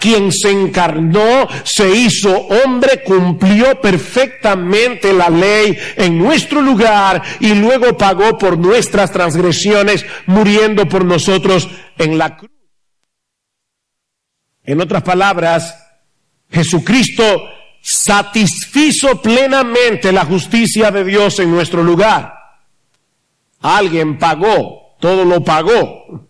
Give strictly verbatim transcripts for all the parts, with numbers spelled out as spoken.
quien se encarnó, se hizo hombre, cumplió perfectamente la ley en nuestro lugar y luego pagó por nuestras transgresiones, muriendo por nosotros en la cruz. En otras palabras, Jesucristo satisfizo plenamente la justicia de Dios en nuestro lugar. Alguien pagó, todo lo pagó.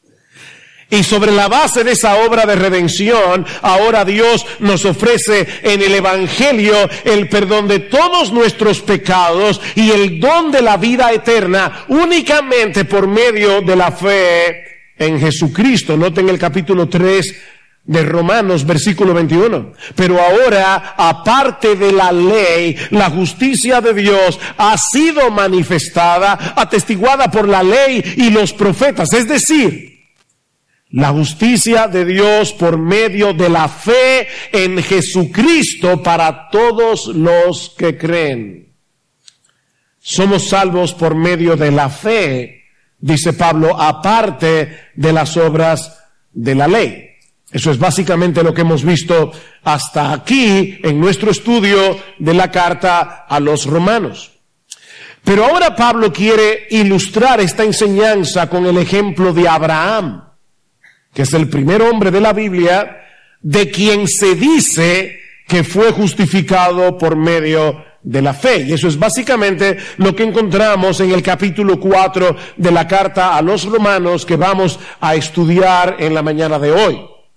Y sobre la base de esa obra de redención, ahora Dios nos ofrece en el Evangelio el perdón de todos nuestros pecados y el don de la vida eterna únicamente por medio de la fe en Jesucristo. Noten el capítulo tres de Romanos, versículo veintiuno. Pero ahora, aparte de la ley, la justicia de Dios ha sido manifestada, atestiguada por la ley y los profetas, es decir, la justicia de Dios por medio de la fe en Jesucristo para todos los que creen. Somos salvos por medio de la fe, dice Pablo, aparte de las obras de la ley. Eso es básicamente lo que hemos visto hasta aquí en nuestro estudio de la carta a los romanos. Pero ahora Pablo quiere ilustrar esta enseñanza con el ejemplo de Abraham, que es el primer hombre de la Biblia de quien se dice que fue justificado por medio de la fe. Y eso es básicamente lo que encontramos en el capítulo cuatro de la carta a los romanos que vamos a estudiar en la mañana de hoy.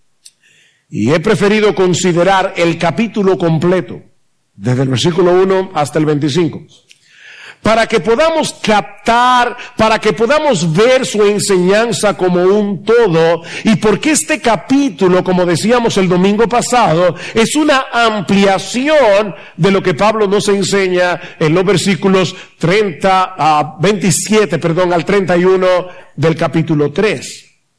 Y he preferido considerar el capítulo completo, desde el versículo uno hasta el veinticinco. Para que podamos captar, para que podamos ver su enseñanza como un todo, y porque este capítulo, como decíamos el domingo pasado, es una ampliación de lo que Pablo nos enseña en los versículos treinta a veintisiete, perdón, al treinta y uno del capítulo tres.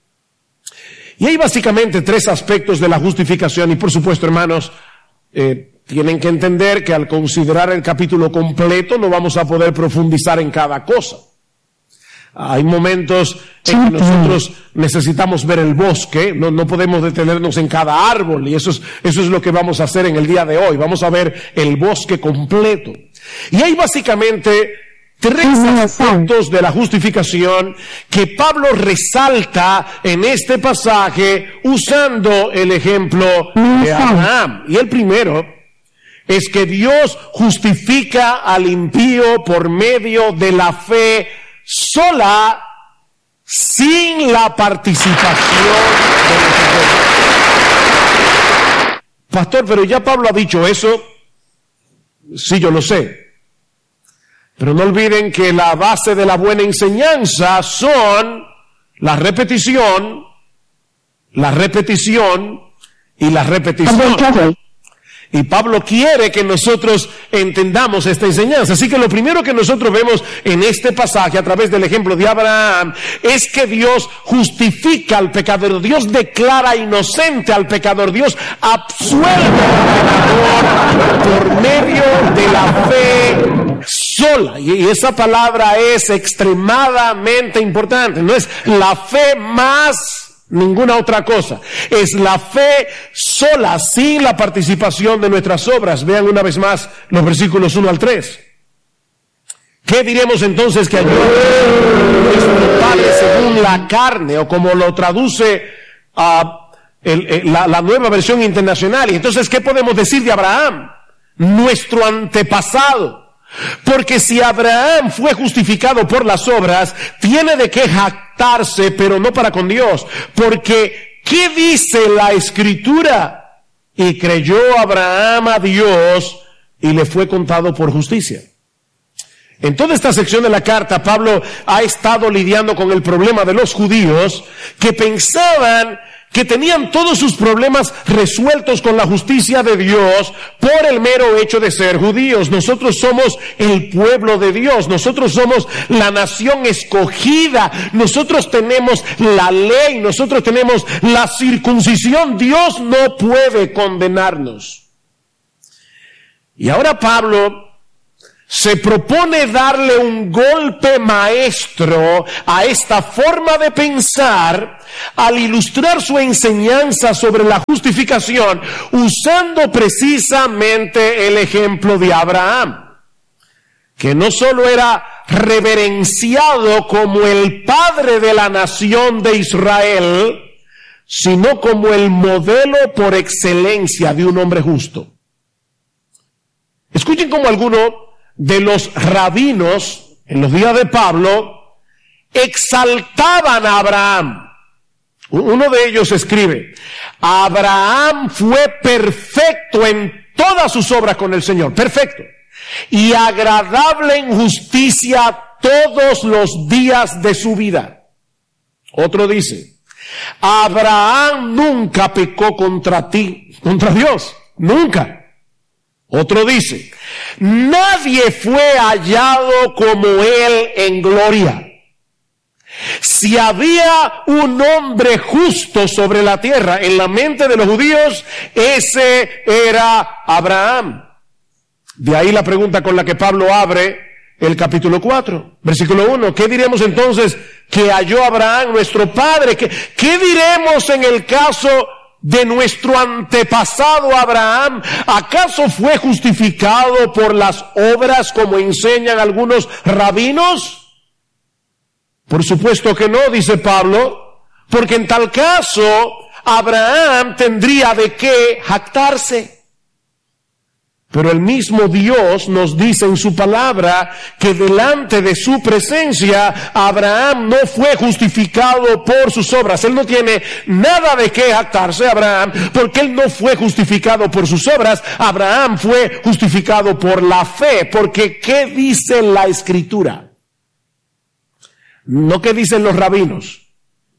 Y hay básicamente tres aspectos de la justificación, y por supuesto, hermanos, eh, tienen que entender que al considerar el capítulo completo no vamos a poder profundizar en cada cosa. Hay momentos en que nosotros necesitamos ver el bosque, no, no podemos detenernos en cada árbol, y eso es, eso es lo que vamos a hacer en el día de hoy. Vamos a ver el bosque completo. Y hay básicamente tres aspectos de la justificación que Pablo resalta en este pasaje usando el ejemplo de Abraham. Y el primero es que Dios justifica al impío por medio de la fe sola, sin la participación de nosotros. Pastor, pero ya Pablo ha dicho eso. Sí, yo lo sé. Pero no olviden que la base de la buena enseñanza son la repetición, la repetición y la repetición. Y Pablo quiere que nosotros entendamos esta enseñanza. Así que lo primero que nosotros vemos en este pasaje a través del ejemplo de Abraham es que Dios justifica al pecador. Dios declara inocente al pecador. Dios absuelve al pecador por medio de la fe sola. Y esa palabra es extremadamente importante. No es la fe más ninguna otra cosa. Es la fe sola, sin la participación de nuestras obras. Vean una vez más los versículos uno al tres. ¿Qué diremos entonces que ayuda nuestro Padre según la carne? O como lo traduce uh, el, el, la, la nueva versión internacional. Y entonces, ¿qué podemos decir de Abraham? Nuestro antepasado. Porque si Abraham fue justificado por las obras, tiene de qué jactarse, pero no para con Dios. Porque, ¿qué dice la Escritura? Y creyó Abraham a Dios y le fue contado por justicia. En toda esta sección de la carta, Pablo ha estado lidiando con el problema de los judíos que pensaban que tenían todos sus problemas resueltos con la justicia de Dios por el mero hecho de ser judíos. Nosotros somos el pueblo de Dios, nosotros somos la nación escogida, nosotros tenemos la ley, nosotros tenemos la circuncisión. Dios no puede condenarnos. Y ahora Pablo se propone darle un golpe maestro a esta forma de pensar al ilustrar su enseñanza sobre la justificación usando precisamente el ejemplo de Abraham, que no solo era reverenciado como el padre de la nación de Israel, sino como el modelo por excelencia de un hombre justo. Escuchen cómo algunos de los rabinos en los días de Pablo exaltaban a Abraham. Uno de ellos escribe: Abraham fue perfecto en todas sus obras con el Señor, perfecto, y agradable en justicia todos los días de su vida. Otro dice: Abraham nunca pecó contra ti, contra Dios, nunca. Otro dice: nadie fue hallado como él en gloria. Si había un hombre justo sobre la tierra en la mente de los judíos, ese era Abraham. De ahí la pregunta con la que Pablo abre el capítulo cuatro, versículo uno. ¿Qué diremos entonces que halló Abraham nuestro padre? ¿Qué, qué diremos en el caso de nuestro antepasado Abraham? ¿Acaso fue justificado por las obras como enseñan algunos rabinos? Por supuesto que no, dice Pablo, porque en tal caso Abraham tendría de qué jactarse. Pero el mismo Dios nos dice en su palabra que delante de su presencia Abraham no fue justificado por sus obras. Él no tiene nada de qué jactarse, Abraham, porque él no fue justificado por sus obras. Abraham fue justificado por la fe, porque ¿qué dice la Escritura? No qué dicen los rabinos.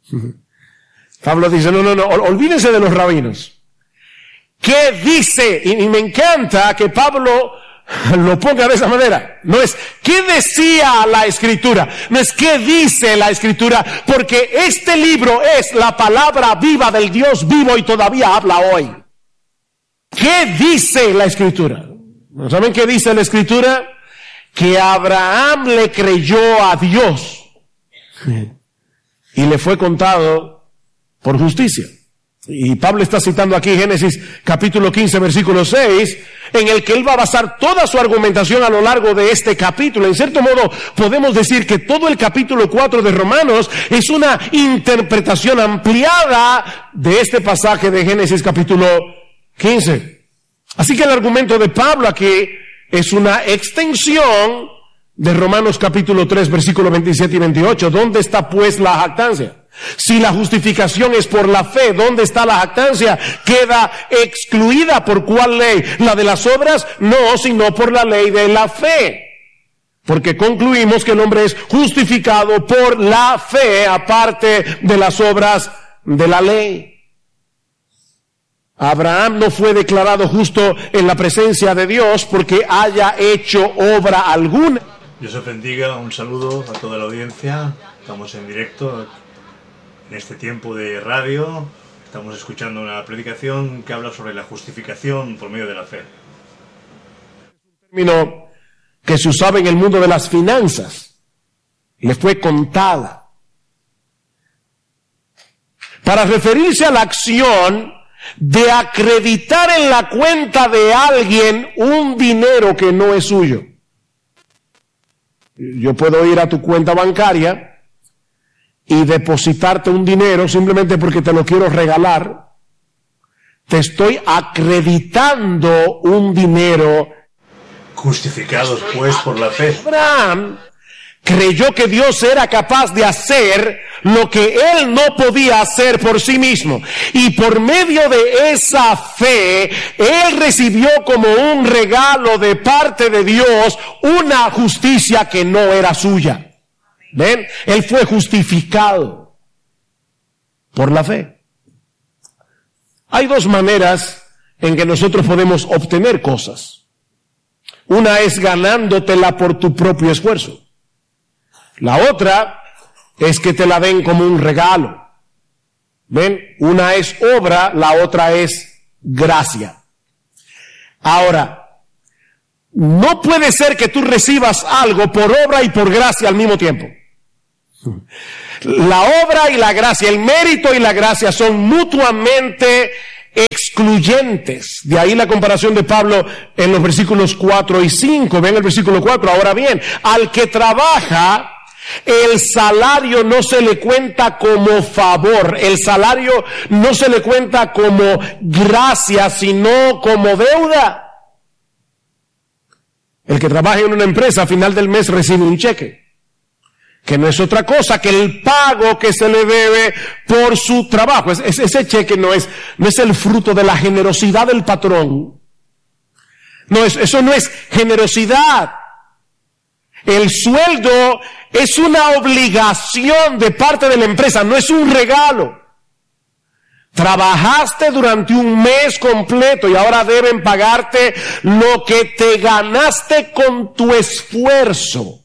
Pablo dice, no, no, no, olvídense de los rabinos. ¿Qué dice? Y me encanta que Pablo lo ponga de esa manera. No es ¿qué decía la Escritura? No es ¿qué dice la Escritura? Porque este libro es la palabra viva del Dios vivo y todavía habla hoy. ¿Qué dice la Escritura? ¿Saben qué dice la Escritura? Que Abraham le creyó a Dios y le fue contado por justicia. Y Pablo está citando aquí Génesis capítulo quince, versículo seis, en el que él va a basar toda su argumentación a lo largo de este capítulo. En cierto modo, podemos decir que todo el capítulo cuatro de Romanos es una interpretación ampliada de este pasaje de Génesis capítulo quince. Así que el argumento de Pablo aquí es una extensión de Romanos capítulo tres, versículos veintisiete y veintiocho. ¿Dónde está pues la jactancia? Si la justificación es por la fe, ¿dónde está la jactancia? ¿Queda excluida por cuál ley? ¿La de las obras? No, sino por la ley de la fe. Porque concluimos que el hombre es justificado por la fe, aparte de las obras de la ley. Abraham no fue declarado justo en la presencia de Dios porque haya hecho obra alguna. Dios os bendiga, un saludo a toda la audiencia. Estamos en directo en este tiempo de radio. Estamos escuchando una predicación que habla sobre la justificación por medio de la fe. Un término que se usaba en el mundo de las finanzas. Le fue contada para referirse a la acción de acreditar en la cuenta de alguien un dinero que no es suyo. Yo puedo ir a tu cuenta bancaria y depositarte un dinero simplemente porque te lo quiero regalar. Te estoy acreditando un dinero. Justificados pues por la fe. Abraham creyó que Dios era capaz de hacer lo que él no podía hacer por sí mismo. Y por medio de esa fe, él recibió como un regalo de parte de Dios una justicia que no era suya. ¿Ven? Él fue justificado por la fe. Hay dos maneras en que nosotros podemos obtener cosas. Una es ganándotela por tu propio esfuerzo. La otra es que te la den como un regalo. ¿Ven? Una es obra, la otra es gracia. Ahora, No puede ser que tú recibas algo por obra y por gracia al mismo tiempo. La obra y la gracia, el mérito y la gracia son mutuamente excluyentes. De ahí la comparación de Pablo en los versículos cuatro y cinco. Ven el versículo cuatro. Ahora bien, al que trabaja, el salario no se le cuenta como favor. El salario no se le cuenta como gracia, sino como deuda. El que trabaja en una empresa a final del mes recibe un cheque, que no es otra cosa que el pago que se le debe por su trabajo. Es, es, ese cheque no es, no es el fruto de la generosidad del patrón. No es, eso no es generosidad. El sueldo es una obligación de parte de la empresa, no es un regalo. Trabajaste durante un mes completo y ahora deben pagarte lo que te ganaste con tu esfuerzo.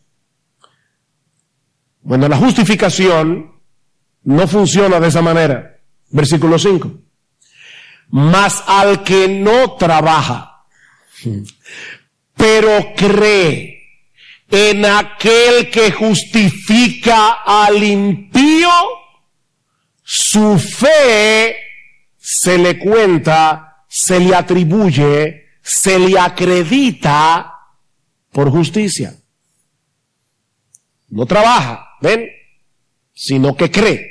Bueno, la justificación no funciona de esa manera. Versículo cinco. Mas al que no trabaja, pero cree en aquel que justifica al impío, su fe se le cuenta, se le atribuye, se le acredita por justicia. No trabaja, ¿ven? Sino que cree.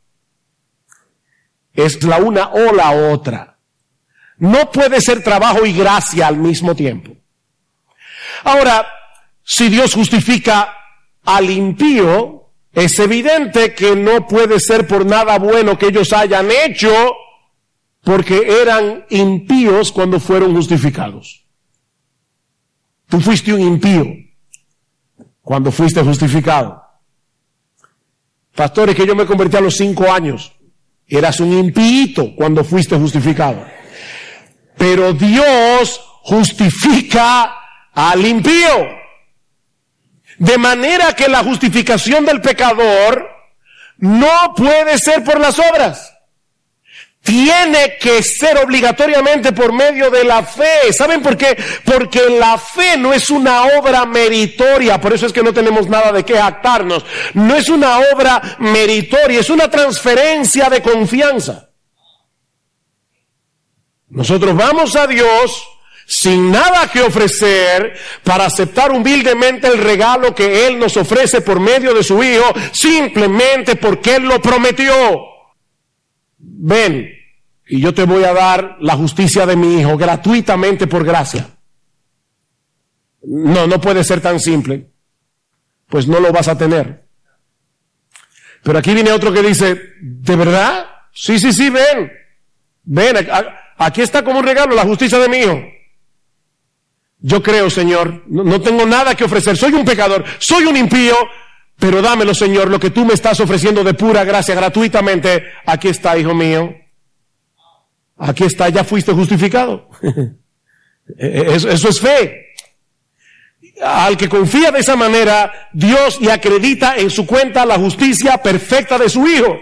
Es la una o la otra. No puede ser trabajo y gracia al mismo tiempo. Ahora, si Dios justifica al impío, es evidente que no puede ser por nada bueno que ellos hayan hecho, porque eran impíos cuando fueron justificados. Tú fuiste un impío cuando fuiste justificado. Pastores, que yo me convertí a los cinco años. Eras un impío cuando fuiste justificado. Pero Dios justifica al impío. De manera que la justificación del pecador no puede ser por las obras. Tiene que ser obligatoriamente por medio de la fe. ¿Saben por qué? Porque la fe no es una obra meritoria. Por eso es que no tenemos nada de qué jactarnos. No es una obra meritoria, es una transferencia de confianza. Nosotros vamos a Dios sin nada que ofrecer, para aceptar humildemente el regalo que Él nos ofrece por medio de su Hijo, simplemente porque Él lo prometió. Ven, y yo te voy a dar la justicia de mi Hijo gratuitamente por gracia. No, no puede ser tan simple, pues no lo vas a tener. Pero aquí viene otro que dice, ¿de verdad? Sí, sí, sí, ven. Ven, aquí está como un regalo la justicia de mi Hijo. Yo creo, Señor, no, no tengo nada que ofrecer, soy un pecador, soy un impío, pero dámelo, Señor, lo que tú me estás ofreciendo de pura gracia, gratuitamente. Aquí está, hijo mío. Aquí está, ya fuiste justificado. Eso, eso es fe. Al que confía de esa manera, Dios le acredita en su cuenta la justicia perfecta de su Hijo.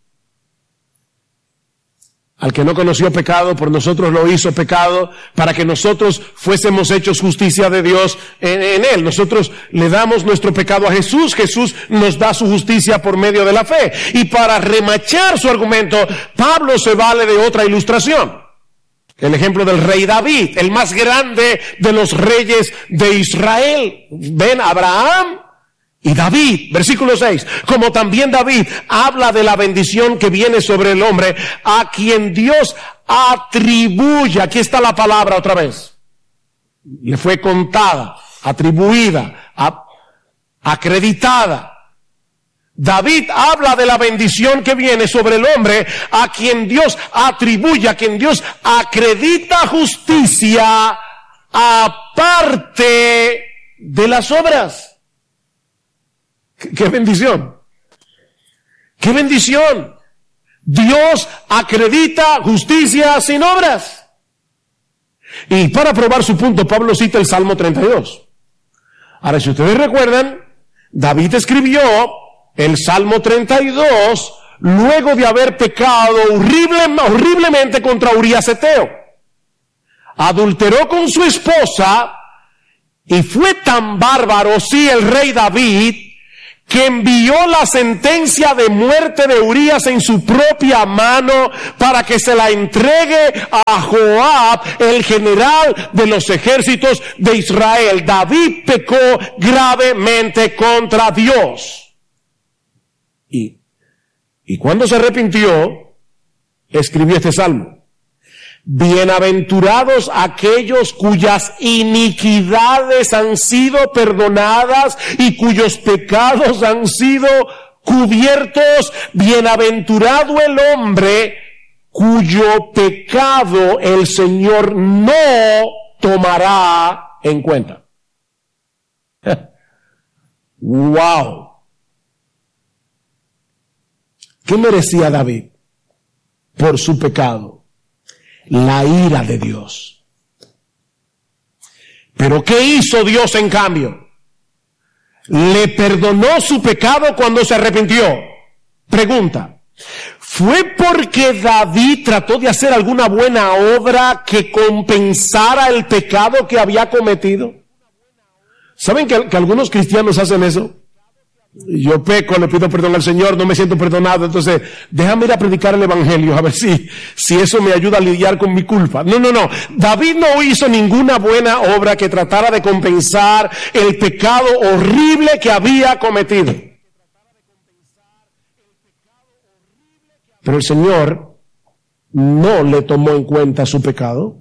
Al que no conoció pecado, por nosotros lo hizo pecado, para que nosotros fuésemos hechos justicia de Dios en, en Él. Nosotros le damos nuestro pecado a Jesús, Jesús nos da su justicia por medio de la fe. Y para remachar su argumento, Pablo se vale de otra ilustración. El ejemplo del rey David, el más grande de los reyes de Israel. Ven, Abraham y David, versículo seis, como también David habla de la bendición que viene sobre el hombre, a quien Dios atribuye, aquí está la palabra otra vez, le fue contada, atribuida, a, acreditada. David habla de la bendición que viene sobre el hombre, a quien Dios atribuye, a quien Dios acredita justicia, aparte de las obras. ¡Qué bendición! ¡Qué bendición! Dios acredita justicia sin obras. Y para probar su punto, Pablo cita el Salmo treinta y dos. Ahora, si ustedes recuerdan, David escribió el Salmo treinta y dos luego de haber pecado horrible, horriblemente contra Urías Eteo. Adulteró con su esposa Y fue tan bárbaro, sí, el rey David, que envió la sentencia de muerte de Urías en su propia mano para que se la entregue a Joab, el general de los ejércitos de Israel. David pecó gravemente contra Dios. Y, y cuando se arrepintió, escribió este salmo. Bienaventurados aquellos cuyas iniquidades han sido perdonadas y cuyos pecados han sido cubiertos. Bienaventurado el hombre cuyo pecado el Señor no tomará en cuenta. Wow. ¿Qué merecía David por su pecado? La ira de Dios. Pero ¿qué hizo Dios en cambio? Le perdonó su pecado cuando se arrepintió. Pregunta, ¿fue porque David trató de hacer alguna buena obra que compensara el pecado que había cometido? ¿Saben que, que algunos cristianos hacen eso? Yo peco, le pido perdón al Señor, no me siento perdonado, entonces déjame ir a predicar el evangelio a ver si, si eso me ayuda a lidiar con mi culpa. No, no, no. David no hizo ninguna buena obra que tratara de compensar el pecado horrible que había cometido. Pero el Señor no le tomó en cuenta su pecado,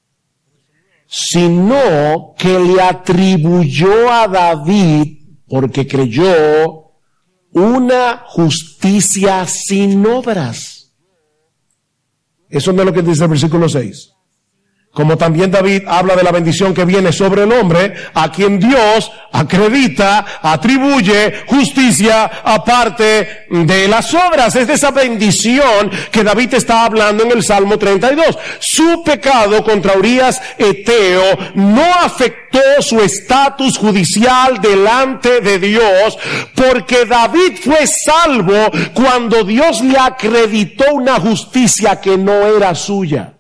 sino que le atribuyó a David, porque creyó, una justicia sin obras. Eso no es lo que dice el versículo seis. Como también David habla de la bendición que viene sobre el hombre, a quien Dios acredita, atribuye justicia aparte de las obras. Es de esa bendición que David está hablando en el Salmo treinta y dos. Su pecado contra Urías Eteo no afectó su estatus judicial delante de Dios, porque David fue salvo cuando Dios le acreditó una justicia que no era suya.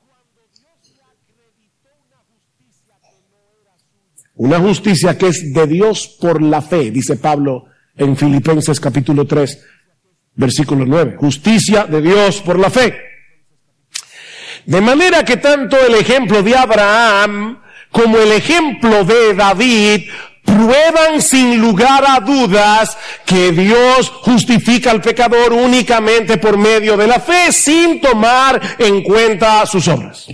Una justicia que es de Dios por la fe, dice Pablo en Filipenses capítulo tres, versículo nueve. Justicia de Dios por la fe. De manera que tanto el ejemplo de Abraham como el ejemplo de David prueban sin lugar a dudas que Dios justifica al pecador únicamente por medio de la fe, sin tomar en cuenta sus obras.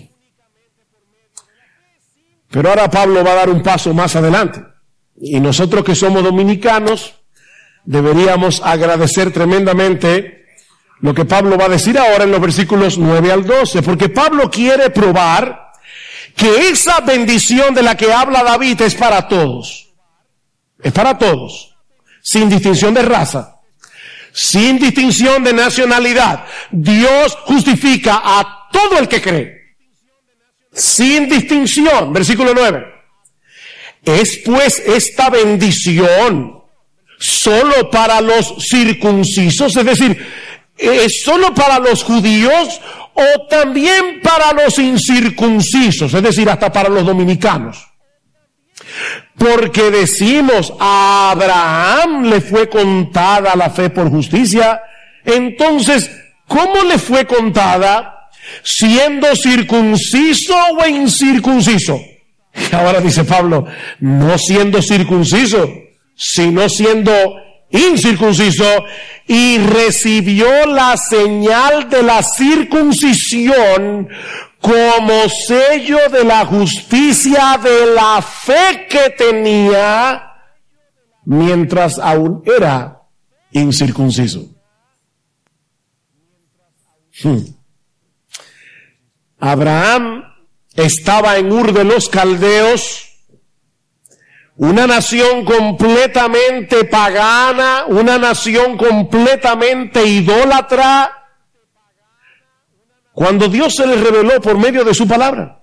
Pero ahora Pablo va a dar un paso más adelante. Y nosotros que somos dominicanos, deberíamos agradecer tremendamente lo que Pablo va a decir ahora en los versículos nueve al doce. Porque Pablo quiere probar que esa bendición de la que habla David es para todos. Es para todos. Sin distinción de raza. Sin distinción de nacionalidad. Dios justifica a todo el que cree. Sin distinción, versículo nueve. Es pues esta bendición solo para los circuncisos, es decir, es solo para los judíos o también para los incircuncisos, es decir, hasta para los dominicanos. Porque decimos, a Abraham le fue contada la fe por justicia, entonces, ¿cómo le fue contada? ¿Siendo circunciso o incircunciso? Y ahora dice Pablo, no siendo circunciso, sino siendo incircunciso, y recibió la señal de la circuncisión como sello de la justicia de la fe que tenía mientras aún era incircunciso. Hmm. Abraham estaba en Ur de los Caldeos, una nación completamente pagana, una nación completamente idólatra, cuando Dios se le reveló por medio de su palabra.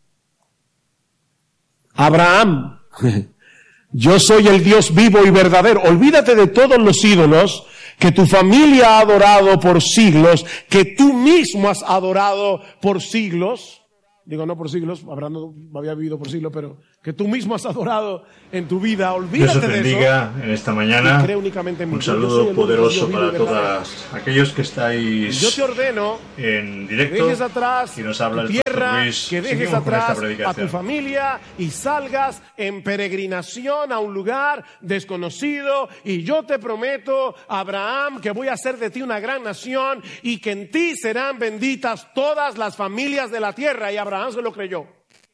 Abraham, yo soy el Dios vivo y verdadero. Olvídate de todos los ídolos que tu familia ha adorado por siglos, que tú mismo has adorado por siglos. Digo, no por siglos, Abraham no había vivido por siglos, pero que tú mismo has adorado en tu vida. Dios Olvídate os de eso. bendiga en esta mañana. Y cree únicamente en mí. Un Yo soy saludo el poderoso único Dios para vivo y verdadero. todos aquellos que estáis Yo te ordeno en que directo. dejes atrás Y nos habla tu el pastor tierra, Luis. que dejes Seguimos con esta atrás a predicación. tu familia y salgas en peregrinación a un lugar desconocido. Y yo te prometo, Abraham, que voy a hacer de ti una gran nación y que en ti serán benditas todas las familias de la tierra. Y Abraham se lo creyó.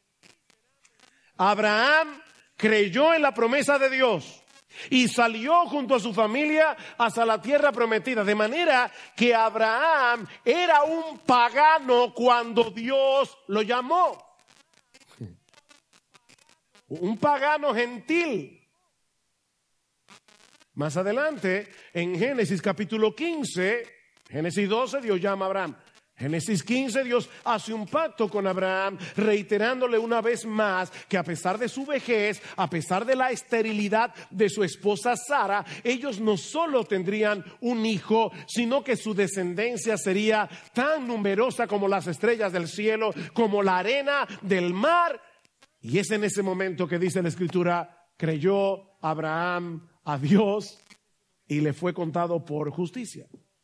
Abraham creyó en la promesa de Dios y salió junto a su familia hacia la tierra prometida. De manera que Abraham era un pagano cuando Dios lo llamó. Un pagano gentil. Más adelante, en Génesis capítulo quince, Génesis doce, Dios llama a Abraham. Génesis quince, Dios hace un pacto con Abraham, reiterándole una vez más que a pesar de su vejez, a pesar de la esterilidad de su esposa Sara, ellos no solo tendrían un hijo, sino que su descendencia sería tan numerosa como las estrellas del cielo, como la arena del mar. Y es en ese momento que dice la Escritura, creyó Abraham a Dios y le fue contado por justicia.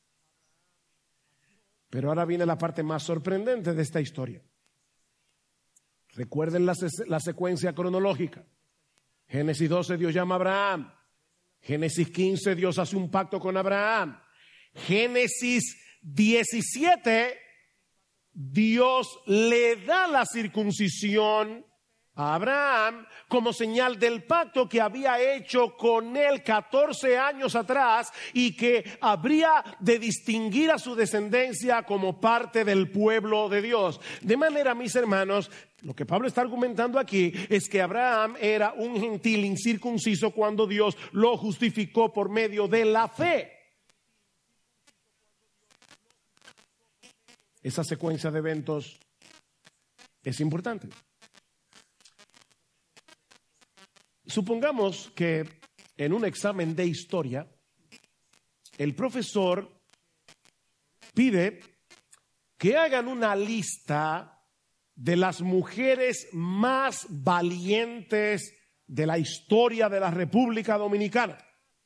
Pero ahora viene la parte más sorprendente de esta historia. Recuerden la, la secuencia cronológica. Génesis doce, Dios llama a Abraham. Génesis quince, Dios hace un pacto con Abraham. Génesis diecisiete, Dios le da la circuncisión a Abraham como señal del pacto que había hecho con él catorce años atrás y que habría de distinguir a su descendencia como parte del pueblo de Dios. De manera, mis hermanos, lo que Pablo está argumentando aquí es que Abraham era un gentil incircunciso cuando Dios lo justificó por medio de la fe. Esa secuencia de eventos es importante. Supongamos que en un examen de historia, el profesor pide que hagan una lista de las mujeres más valientes de la historia de la República Dominicana.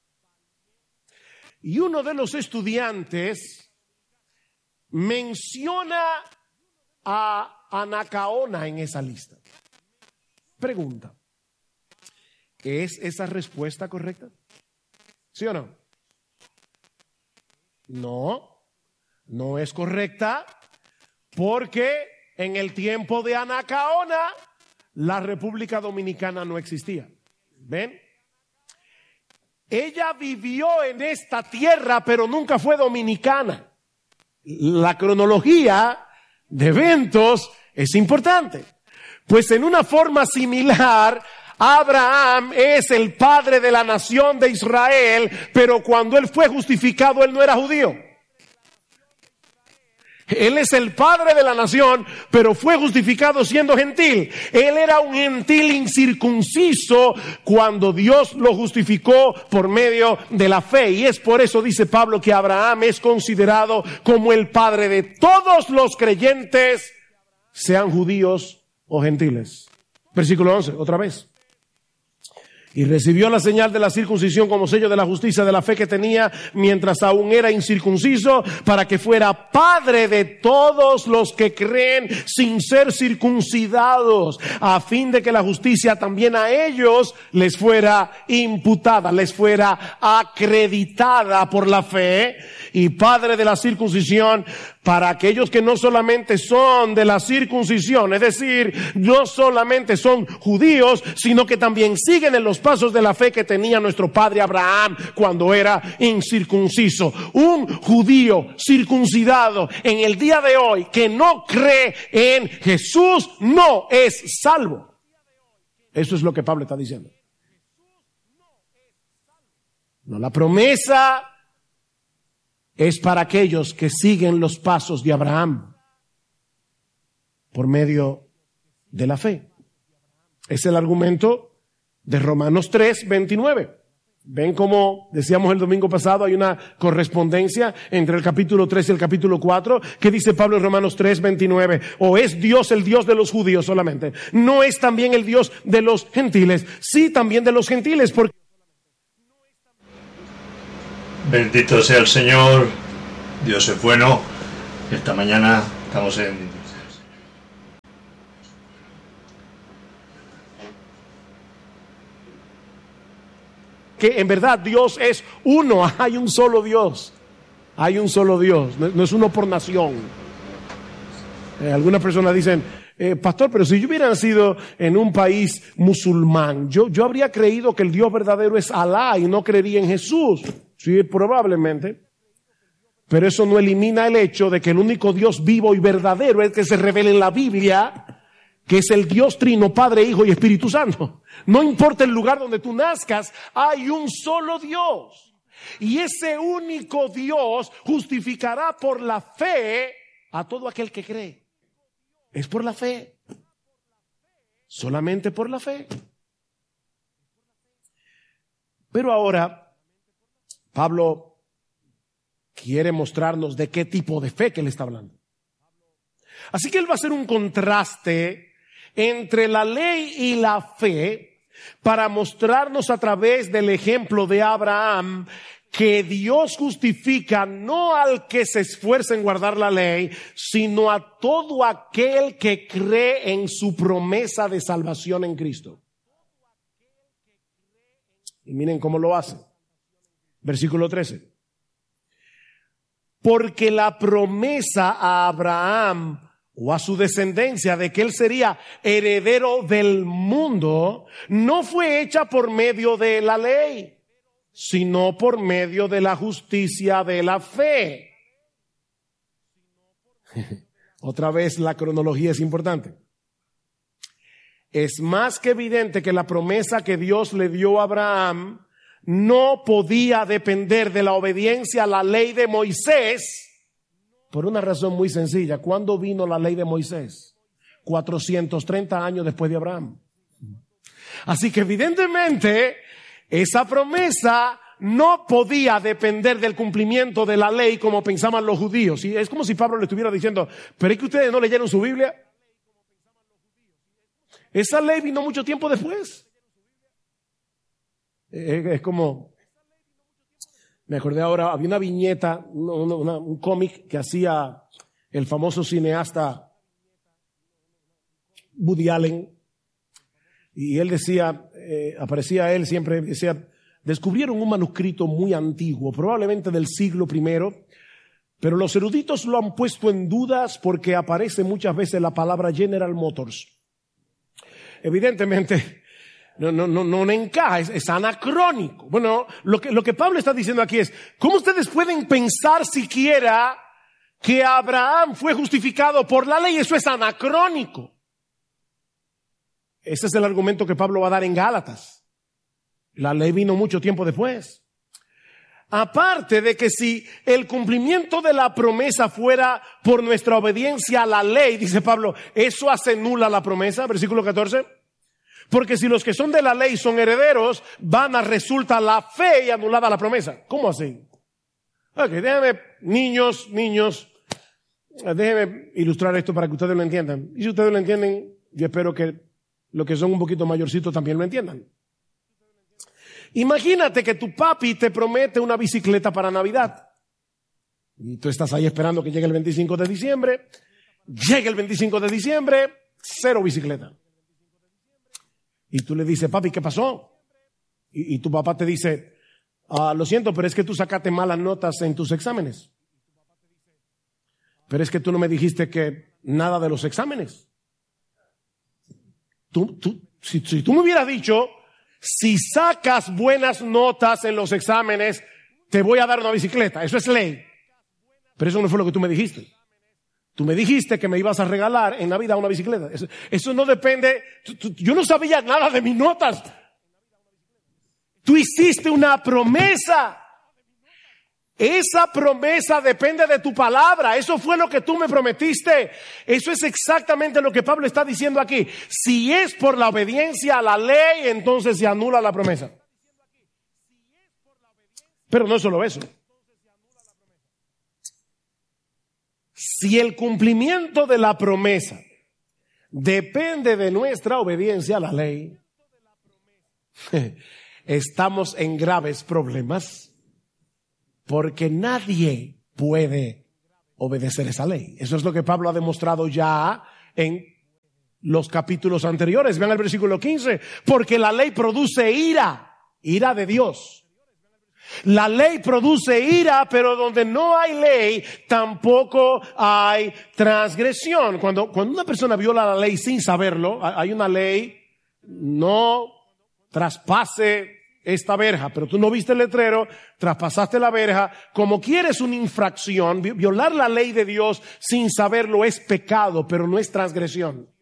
Y uno de los estudiantes menciona a Anacaona en esa lista. Pregunta: ¿es esa respuesta correcta? ¿Sí o no? No, no es correcta, porque en el tiempo de Anacaona la República Dominicana no existía. ¿Ven? Ella vivió en esta tierra, pero nunca fue dominicana. La cronología de eventos es importante, pues en una forma similar, Abraham es el padre de la nación de Israel, pero cuando él fue justificado, él no era judío. Él es el padre de la nación, pero fue justificado siendo gentil. Él era un gentil incircunciso cuando Dios lo justificó por medio de la fe. Y es por eso, dice Pablo, que Abraham es considerado como el padre de todos los creyentes, sean judíos o gentiles. Versículo once, otra vez. Y recibió la señal de la circuncisión como sello de la justicia de la fe que tenía mientras aún era incircunciso, para que fuera padre de todos los que creen sin ser circuncidados, a fin de que la justicia también a ellos les fuera imputada, les fuera acreditada por la fe, y padre de la circuncisión para aquellos que no solamente son de la circuncisión, es decir, no solamente son judíos, sino que también siguen en los pasos de la fe que tenía nuestro padre Abraham cuando era incircunciso. Un judío circuncidado en el día de hoy que no cree en Jesús no es salvo. Eso es lo que Pablo está diciendo. No, la promesa es para aquellos que siguen los pasos de Abraham por medio de la fe. Es el argumento de Romanos tres, veintinueve. Ven como decíamos el domingo pasado, hay una correspondencia entre el capítulo tres y el capítulo cuatro. ¿Qué dice Pablo en Romanos tres, veintinueve? ¿O es Dios el Dios de los judíos solamente? ¿No es también el Dios de los gentiles? Sí, también de los gentiles, porque... Bendito sea el Señor, Dios es bueno. Esta mañana estamos en... que en verdad Dios es uno, hay un solo Dios, hay un solo Dios, no, no es uno por nación. Eh, algunas personas dicen, eh, pastor, pero si yo hubiera nacido en un país musulmán, yo, yo habría creído que el Dios verdadero es Alá y no creería en Jesús. Sí, probablemente. Pero eso no elimina el hecho de que el único Dios vivo y verdadero es el que se revela en la Biblia, que es el Dios Trino, Padre, Hijo y Espíritu Santo. No importa el lugar donde tú nazcas, hay un solo Dios. Y ese único Dios justificará por la fe a todo aquel que cree. Es por la fe. Solamente por la fe. Pero ahora, Pablo quiere mostrarnos de qué tipo de fe que él está hablando. Así que él va a hacer un contraste entre la ley y la fe para mostrarnos a través del ejemplo de Abraham que Dios justifica no al que se esfuerza en guardar la ley, sino a todo aquel que cree en su promesa de salvación en Cristo. Y miren cómo lo hace. Versículo trece. Porque la promesa a Abraham o a su descendencia de que él sería heredero del mundo, no fue hecha por medio de la ley, sino por medio de la justicia de la fe. Otra vez la cronología es importante. Es más que evidente que la promesa que Dios le dio a Abraham no podía depender de la obediencia a la ley de Moisés. Por una razón muy sencilla. ¿Cuándo vino la ley de Moisés? cuatrocientos treinta años después de Abraham. Así que evidentemente esa promesa no podía depender del cumplimiento de la ley como pensaban los judíos. Y es como si Pablo le estuviera diciendo, pero es que ustedes no leyeron su Biblia. Esa ley vino mucho tiempo después. Es como... Me acordé ahora, había una viñeta, una, una, un cómic que hacía el famoso cineasta Woody Allen. Y él decía, eh, aparecía él siempre, decía, descubrieron un manuscrito muy antiguo, probablemente del siglo primero, pero los eruditos lo han puesto en dudas porque aparece muchas veces la palabra General Motors. Evidentemente... No, no, no, no encaja, es, es anacrónico. Bueno, lo que, lo que Pablo está diciendo aquí es, ¿cómo ustedes pueden pensar siquiera que Abraham fue justificado por la ley? Eso es anacrónico. Ese es el argumento que Pablo va a dar en Gálatas. La ley vino mucho tiempo después. Aparte de que si el cumplimiento de la promesa fuera por nuestra obediencia a la ley, dice Pablo, eso hace nula la promesa, versículo catorce. Porque si los que son de la ley son herederos, vana resulta la fe y anulada la promesa. ¿Cómo así? Ok, déjenme, niños, niños, déjenme ilustrar esto para que ustedes lo entiendan. Y si ustedes lo entienden, yo espero que los que son un poquito mayorcitos también lo entiendan. Imagínate que tu papi te promete una bicicleta para Navidad. Y tú estás ahí esperando que llegue el veinticinco de diciembre. Llega el veinticinco de diciembre, cero bicicleta. Y tú le dices, papi, ¿qué pasó? Y, y tu papá te dice, ah, lo siento, pero es que tú sacaste malas notas en tus exámenes. Pero es que tú no me dijiste que nada de los exámenes. Tú, tú, si, si tú me hubieras dicho, si sacas buenas notas en los exámenes, te voy a dar una bicicleta. Eso es ley. Pero eso no fue lo que tú me dijiste. Tú me dijiste que me ibas a regalar en Navidad una bicicleta. Eso, eso no depende. Tú, tú, yo no sabía nada de mis notas. Tú hiciste una promesa. Esa promesa depende de tu palabra. Eso fue lo que tú me prometiste. Eso es exactamente lo que Pablo está diciendo aquí. Si es por la obediencia a la ley, entonces se anula la promesa. Pero no solo eso. Si el cumplimiento de la promesa depende de nuestra obediencia a la ley, estamos en graves problemas, porque nadie puede obedecer esa ley. Eso es lo que Pablo ha demostrado ya en los capítulos anteriores. Vean el versículo quince. Porque la ley produce ira, ira de Dios. La ley produce ira, pero donde no hay ley, tampoco hay transgresión. Cuando, cuando una persona viola la ley sin saberlo, hay una ley, no traspase esta verja, pero tú no viste el letrero, traspasaste la verja, como quieres una infracción. Violar la ley de Dios sin saberlo es pecado, pero no es transgresión.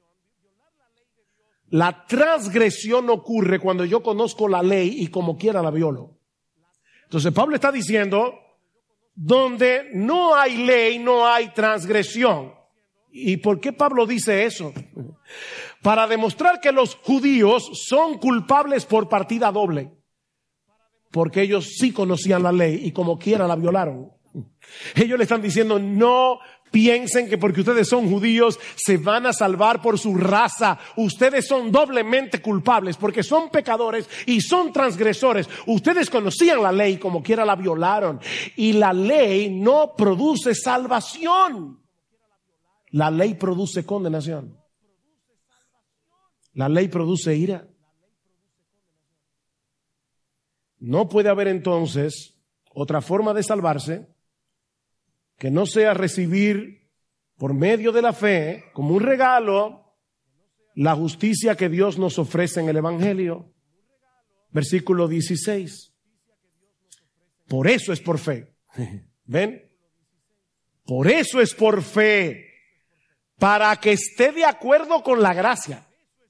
La transgresión ocurre cuando yo conozco la ley y como quiera la violo. Entonces Pablo está diciendo, donde no hay ley, no hay transgresión. ¿Y por qué Pablo dice eso? Para demostrar que los judíos son culpables por partida doble. Porque ellos sí conocían la ley y como quiera la violaron. Ellos le están diciendo, no piensen que porque ustedes son judíos se van a salvar por su raza. Ustedes son doblemente culpables porque son pecadores y son transgresores. Ustedes conocían la ley y como quiera la violaron. Y la ley no produce salvación. La ley produce condenación. La ley produce ira. No puede haber entonces otra forma de salvarse que no sea recibir por medio de la fe, como un regalo, la justicia que Dios nos ofrece en el Evangelio. Versículo dieciséis. Por eso es por fe. ¿Ven? Por eso es por fe, para que esté de acuerdo con la gracia,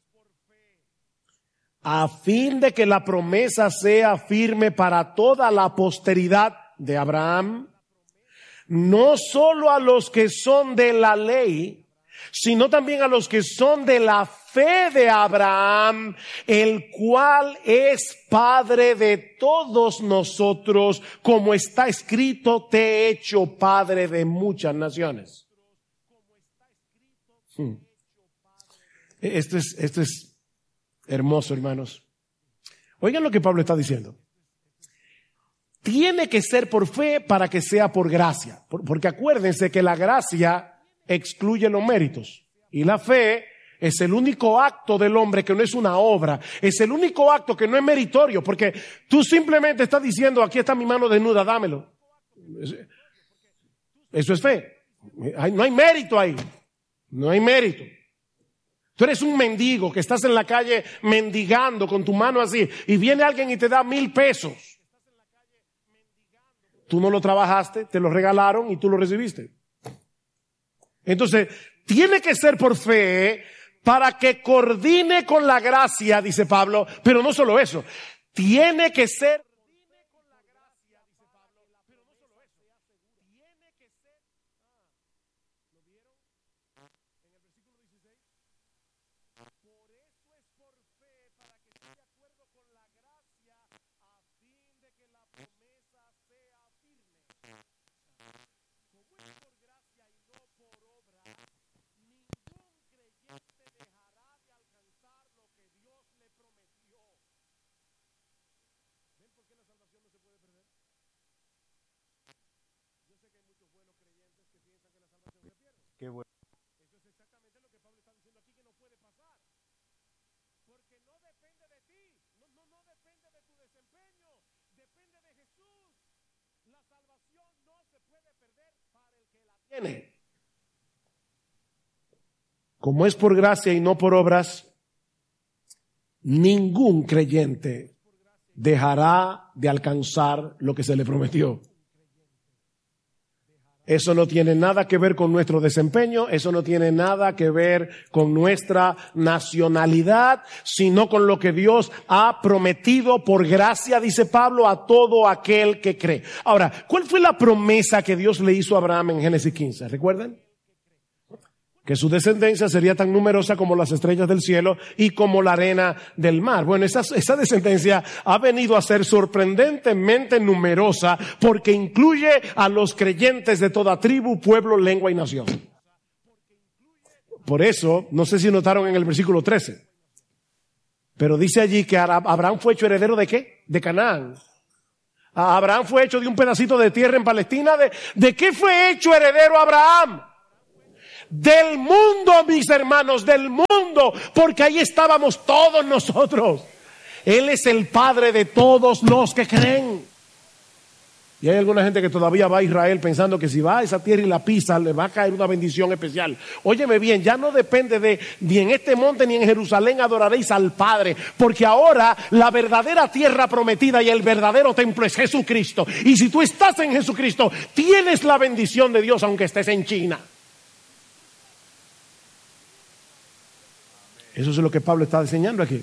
a fin de que la promesa sea firme para toda la posteridad de Abraham, no solo a los que son de la ley, sino también a los que son de la fe de Abraham, el cual es Padre de todos nosotros, como está escrito, te he hecho Padre de muchas naciones. Hmm. Esto es, esto es hermoso, hermanos. Oigan lo que Pablo está diciendo. Tiene que ser por fe para que sea por gracia. Porque acuérdense que la gracia excluye los méritos. Y la fe es el único acto del hombre que no es una obra. Es el único acto que no es meritorio. Porque tú simplemente estás diciendo, aquí está mi mano desnuda, dámelo. Eso es fe. No hay mérito ahí. No hay mérito. Tú eres un mendigo que estás en la calle mendigando con tu mano así y viene alguien y te da mil pesos. Tú no lo trabajaste, te lo regalaron y tú lo recibiste. Entonces, tiene que ser por fe para que coordine con la gracia, dice Pablo, pero no solo eso, tiene que ser Qué bueno. Eso es exactamente lo que Pablo está diciendo aquí, que no puede pasar. Porque no depende de ti, no, no, no depende de tu desempeño, depende de Jesús. La salvación no se puede perder para el que la tiene. Como es por gracia y no por obras, ningún creyente dejará de alcanzar lo que se le prometió. Eso no tiene nada que ver con nuestro desempeño, eso no tiene nada que ver con nuestra nacionalidad, sino con lo que Dios ha prometido por gracia, dice Pablo, a todo aquel que cree. Ahora, ¿cuál fue la promesa que Dios le hizo a Abraham en Génesis quince? ¿Recuerdan? que su descendencia sería tan numerosa como las estrellas del cielo y como la arena del mar. Bueno, esa, esa descendencia ha venido a ser sorprendentemente numerosa porque incluye a los creyentes de toda tribu, pueblo, lengua y nación. Por eso, no sé si notaron en el versículo trece, pero dice allí que Abraham fue hecho heredero ¿de qué? De Canaán. Abraham fue hecho de un pedacito de tierra en Palestina. ¿De, de qué fue hecho heredero Abraham? Del mundo, mis hermanos, del mundo, porque ahí estábamos todos nosotros. Él es el Padre de todos los que creen. Y hay alguna gente que todavía va a Israel pensando que si va a esa tierra y la pisa, le va a caer una bendición especial. Óyeme bien, ya no depende de ni en este monte ni en Jerusalén adoraréis al Padre, porque ahora la verdadera tierra prometida y el verdadero templo es Jesucristo. Y si tú estás en Jesucristo, tienes la bendición de Dios aunque estés en China. Eso es lo que Pablo está enseñando aquí.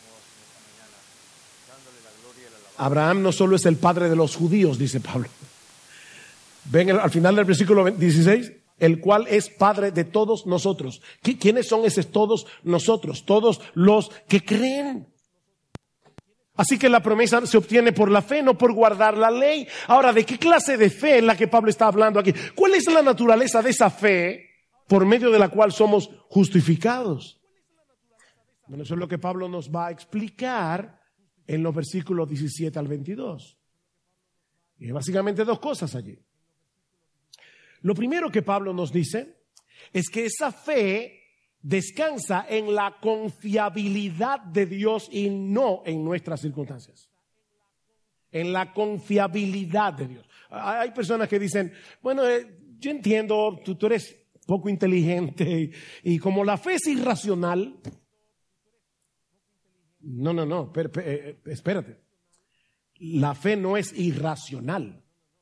Abraham no solo es el padre de los judíos, dice Pablo. Ven al final del versículo dieciséis, el cual es padre de todos nosotros. ¿Quiénes son esos todos nosotros? Todos los que creen. Así que la promesa se obtiene por la fe, no por guardar la ley. Ahora, ¿de qué clase de fe es la que Pablo está hablando aquí? ¿Cuál es la naturaleza de esa fe por medio de la cual somos justificados? Bueno, eso es lo que Pablo nos va a explicar en los versículos diecisiete al veintidós. Y hay básicamente dos cosas allí. Lo primero que Pablo nos dice es que esa fe descansa en la confiabilidad de Dios y no en nuestras circunstancias. En la confiabilidad de Dios. Hay personas que dicen, bueno, eh, yo entiendo, tú, tú eres poco inteligente y, y como la fe es irracional. No, no, no, per, per, eh, espérate. La fe no es irracional.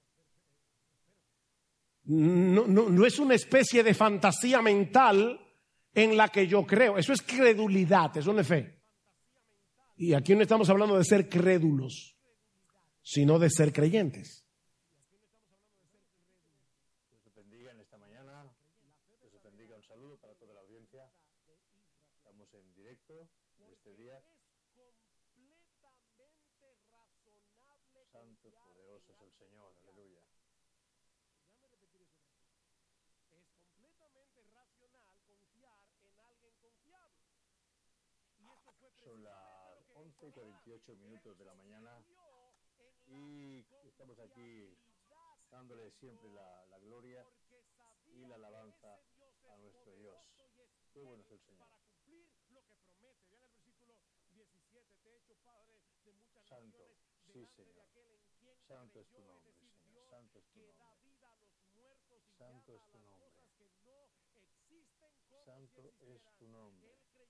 No, no, no es una especie de fantasía mental en la que yo creo. Eso es credulidad, eso no es fe. Y aquí no estamos hablando de ser crédulos, sino de ser creyentes. Dios te bendiga en esta mañana. Dios te bendiga. Un saludo para toda la audiencia. Estamos en directo en este día. Santo y poderoso es el Señor, aleluya. Es completamente racional confiar en alguien confiable. Y esto fue Son las once y cuarenta y ocho minutos de la mañana y estamos aquí dándole siempre la, la gloria y la alabanza a nuestro Dios. Qué bueno es el Señor. Santo, sí, Señor. Santo es tu nombre, Señor. Santo es tu nombre. Santo es tu nombre. Santo es tu nombre.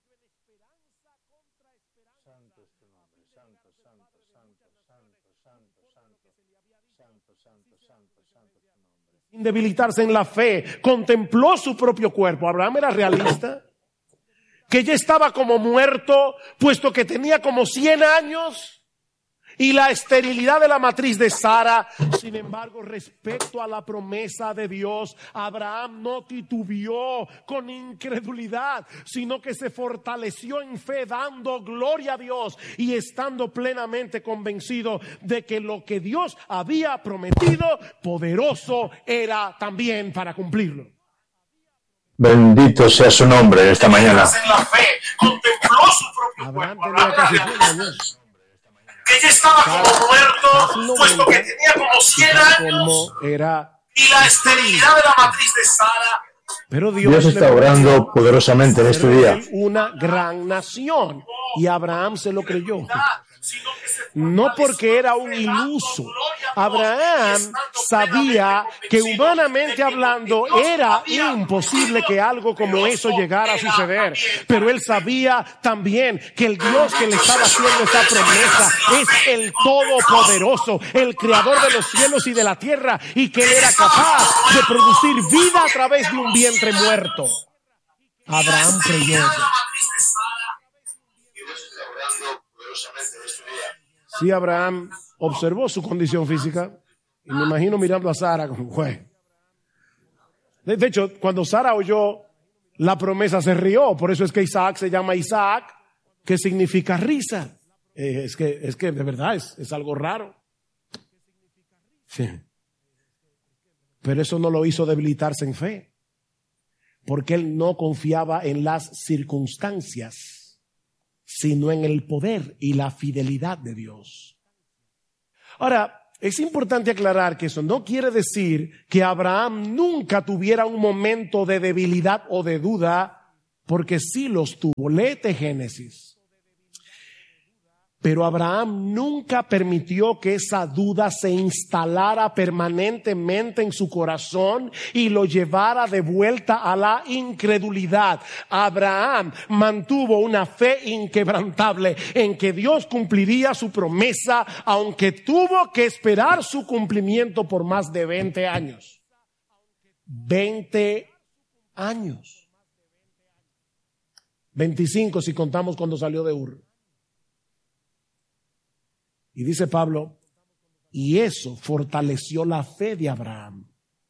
Santo es tu nombre. Santo, santo, santo, santo, santo, santo. Santo, santo, santo, santo es tu nombre. Sin debilitarse en la fe, contempló su propio cuerpo. Abraham era realista, que ya estaba como muerto, puesto que tenía como cien años. Y la esterilidad de la matriz de Sara. Sin embargo, respecto a la promesa de Dios, Abraham no titubeó con incredulidad, sino que se fortaleció en fe, dando gloria a Dios y estando plenamente convencido de que lo que Dios había prometido, poderoso era también para cumplirlo. Bendito sea su nombre esta mañana. En la fe, contempló su propio Abraham cuerpo. tenía casi Abraham cien años. que ya estaba como muerto, puesto que tenía como cien años, Como era, y la esterilidad de la matriz de Sara. pero Dios, Dios está le obrando poderosamente en este día. una gran nación, y Abraham se lo creyó. No porque era un iluso. Abraham sabía que humanamente hablando era imposible que algo como eso llegara a suceder. Pero él sabía también que el Dios que le estaba haciendo esa promesa es el Todopoderoso, el Creador de los cielos y de la tierra, y que él era capaz de producir vida a través de un vientre muerto. Abraham creyó. Sí, Abraham observó su condición física y me imagino mirando a Sara como, güey. De, de hecho, cuando Sara oyó la promesa se rió. Por eso es que Isaac se llama Isaac, que significa risa. Eh, es que, es que de verdad es, es algo raro. Sí. Pero eso no lo hizo debilitarse en fe, porque él no confiaba en las circunstancias, sino en el poder y la fidelidad de Dios. Ahora, es importante aclarar que eso no quiere decir que Abraham nunca tuviera un momento de debilidad o de duda, porque sí los tuvo. Léete Génesis. Pero Abraham nunca permitió que esa duda se instalara permanentemente en su corazón y lo llevara de vuelta a la incredulidad. Abraham mantuvo una fe inquebrantable en que Dios cumpliría su promesa, aunque tuvo que esperar su cumplimiento por más de veinte años. veinte años. veinticinco si contamos cuando salió de Ur. Y dice Pablo, y eso fortaleció la fe de Abraham.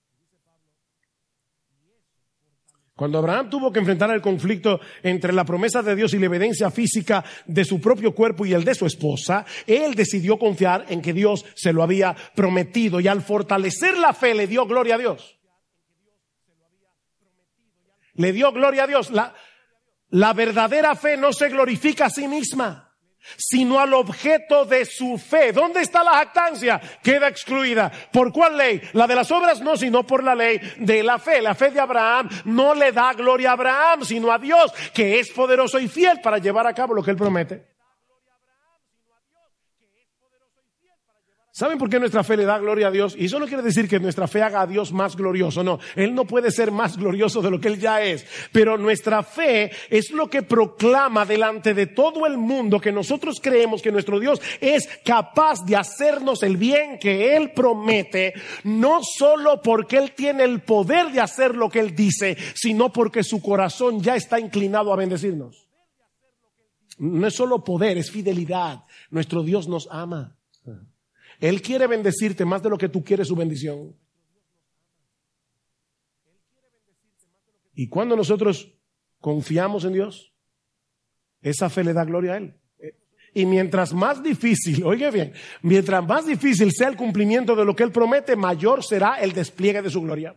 Cuando Abraham tuvo que enfrentar el conflicto entre la promesa de Dios y la evidencia física de su propio cuerpo y el de su esposa, él decidió confiar en que Dios se lo había prometido, y al fortalecer la fe le dio gloria a Dios. Le dio gloria a Dios. La, la verdadera fe no se glorifica a sí misma, sino al objeto de su fe. ¿Dónde está la jactancia? Queda excluida. ¿Por cuál ley? La de las obras no, sino por la ley de la fe. La fe de Abraham no le da gloria a Abraham, sino a Dios, que es poderoso y fiel para llevar a cabo lo que él promete. ¿Saben por qué nuestra fe le da gloria a Dios? Y eso no quiere decir que nuestra fe haga a Dios más glorioso, no. Él no puede ser más glorioso de lo que Él ya es. Pero nuestra fe es lo que proclama delante de todo el mundo que nosotros creemos que nuestro Dios es capaz de hacernos el bien que Él promete, no solo porque Él tiene el poder de hacer lo que Él dice, sino porque su corazón ya está inclinado a bendecirnos. No es solo poder, es fidelidad. Nuestro Dios nos ama. Él quiere bendecirte más de lo que tú quieres su bendición. Y cuando nosotros confiamos en Dios, esa fe le da gloria a Él. Y mientras más difícil, oiga bien, mientras más difícil sea el cumplimiento de lo que Él promete, mayor será el despliegue de su gloria.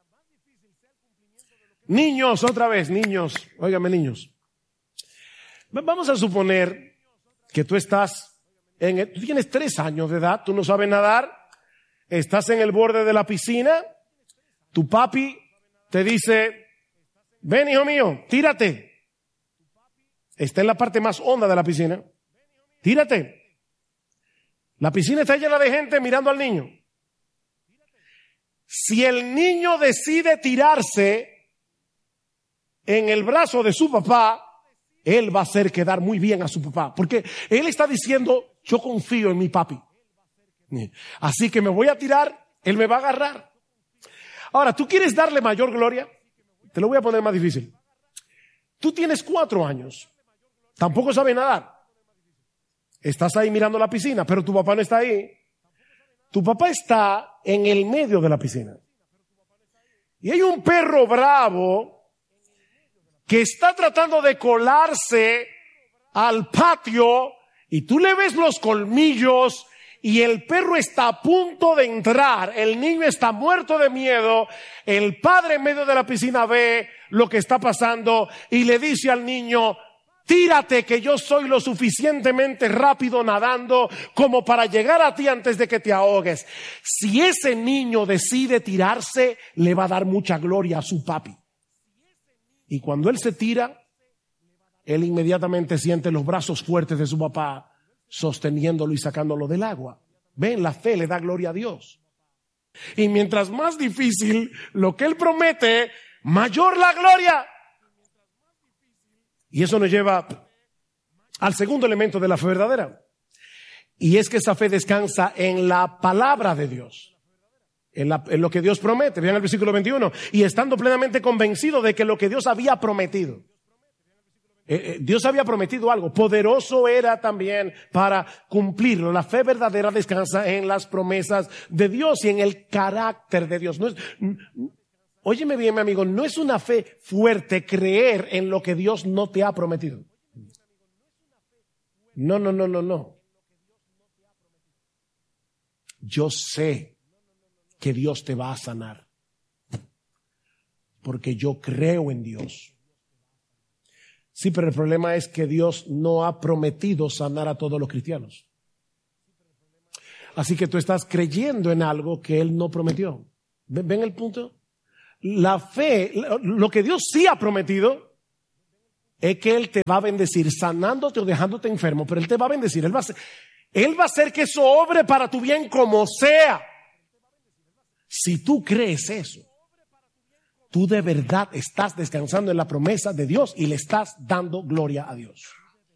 Niños, otra vez, niños, óigame niños. Vamos a suponer que tú estás En el, tú tienes tres años de edad, tú no sabes nadar, estás en el borde de la piscina, tu papi te dice, ven hijo mío, tírate. Está en la parte más honda de la piscina, tírate. La piscina está llena de gente mirando al niño. Si el niño decide tirarse en el brazo de su papá, él va a hacer quedar muy bien a su papá, porque él está diciendo, yo confío en mi papi. Así que me voy a tirar, él me va a agarrar. Ahora, ¿tú quieres darle mayor gloria? Te lo voy a poner más difícil. Tú tienes cuatro años, tampoco sabes nadar. Estás ahí mirando la piscina, pero tu papá no está ahí. Tu papá está en el medio de la piscina. Y hay un perro bravo que está tratando de colarse al patio, y tú le ves los colmillos y el perro está a punto de entrar. El niño está muerto de miedo. El padre en medio de la piscina ve lo que está pasando y le dice al niño, tírate, que yo soy lo suficientemente rápido nadando como para llegar a ti antes de que te ahogues. Si ese niño decide tirarse, le va a dar mucha gloria a su papi. Y cuando él se tira, él inmediatamente siente los brazos fuertes de su papá sosteniéndolo y sacándolo del agua. Ven, la fe le da gloria a Dios. Y mientras más difícil lo que él promete, mayor la gloria. Y eso nos lleva al segundo elemento de la fe verdadera. Y es que esa fe descansa en la palabra de Dios. En, la, en lo que Dios promete. Vean el versículo veintiuno. Y estando plenamente convencido de que lo que Dios había prometido. Eh, eh, Dios había prometido algo. Poderoso era también para cumplirlo. La fe verdadera descansa en las promesas de Dios y en el carácter de Dios. No es, óyeme bien, mi amigo, no es una fe fuerte creer en lo que Dios no te ha prometido. No, no, no, no, no. Yo sé que Dios te va a sanar, porque yo creo en Dios. Sí, pero el problema es que Dios no ha prometido sanar a todos los cristianos. Así que tú estás creyendo en algo que Él no prometió. ¿Ven, ven el punto? La fe, lo que Dios sí ha prometido es que Él te va a bendecir sanándote o dejándote enfermo, pero Él te va a bendecir. Él va a hacer, Él va a hacer que eso obre para tu bien como sea. Si tú crees eso, tú de verdad estás descansando en la promesa de Dios y le estás dando gloria a Dios.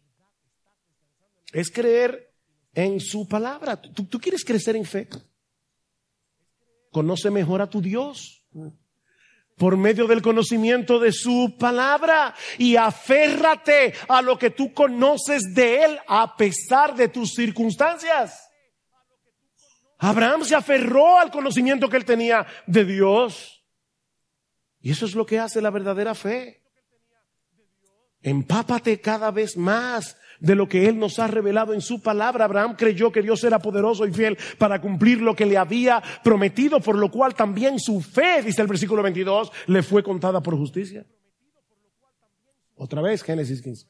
Es creer en su palabra. ¿Tú, tú quieres crecer en fe? Conoce mejor a tu Dios por medio del conocimiento de su palabra y aférrate a lo que tú conoces de Él a pesar de tus circunstancias. Abraham se aferró al conocimiento que él tenía de Dios. Y eso es lo que hace la verdadera fe. Empápate cada vez más de lo que Él nos ha revelado en su palabra. Abraham creyó que Dios era poderoso y fiel para cumplir lo que le había prometido, por lo cual también su fe, dice el versículo veintidós, le fue contada por justicia. Otra vez, Génesis quince.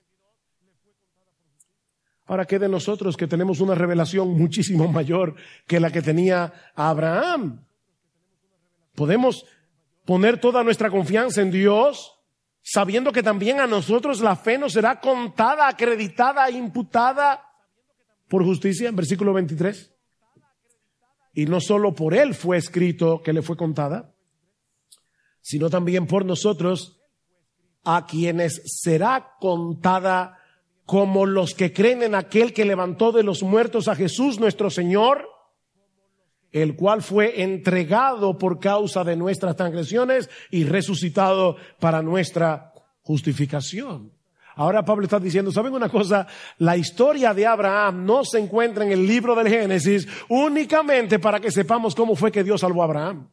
Ahora, ¿qué de nosotros que tenemos una revelación muchísimo mayor que la que tenía Abraham? Podemos poner toda nuestra confianza en Dios, sabiendo que también a nosotros la fe nos será contada, acreditada, imputada por justicia, en versículo veintitrés. Y no solo por Él fue escrito que le fue contada, sino también por nosotros, a quienes será contada como los que creen en aquel que levantó de los muertos a Jesús nuestro Señor, el cual fue entregado por causa de nuestras transgresiones y resucitado para nuestra justificación. Ahora Pablo está diciendo, ¿saben una cosa? La historia de Abraham no se encuentra en el libro del Génesis únicamente para que sepamos cómo fue que Dios salvó a Abraham.